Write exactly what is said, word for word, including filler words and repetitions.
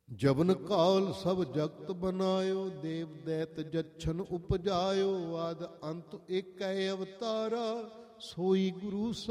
ਜਬਨ ਕਾਲ ਸਭ ਜਗਤ ਬਨਾਇਓ, ਦੇਵ ਦੈਤ ਜਛਨ ਉਪਜਾਇਓ, ਆਦ ਅੰਤ ਏਕੈ ਅਵਤਾਰਾ, ਸੋਈ ਗੁਰੂ